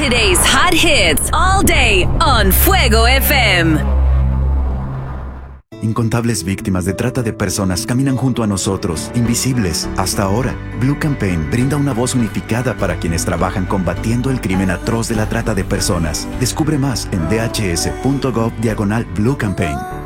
Today's hot hits all day on Fuego FM. Incontables víctimas de trata de personas caminan junto a nosotros, invisibles, hasta ahora. Blue Campaign brinda una voz unificada para quienes trabajan combatiendo el crimen atroz de la trata de personas. Descubre más en dhs.gov/Blue Campaign.